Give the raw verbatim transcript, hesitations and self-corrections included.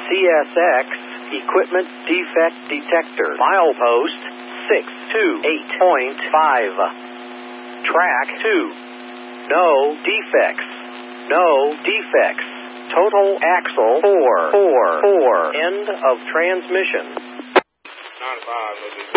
C S X Equipment Defect Detector. Milepost six two eight point five. Track two. No defects. No defects. Total axle four four four. End of transmission. Not a five,